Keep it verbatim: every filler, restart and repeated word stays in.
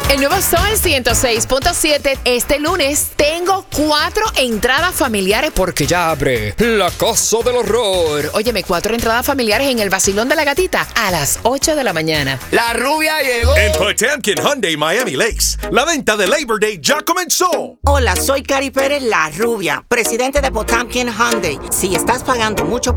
El nuevo Sol ciento seis punto siete. Este lunes tengo cuatro entradas familiares porque ya abre la Casa del Horror. Óyeme, cuatro entradas familiares en el Vacilón de la Gatita a las ocho de la mañana. La rubia llegó. En Potemkin Hyundai Miami Lakes, la venta de Labor Day ya comenzó. Hola, soy Cari Pérez, la rubia, presidente de Potemkin Hyundai. Si estás pagando mucho por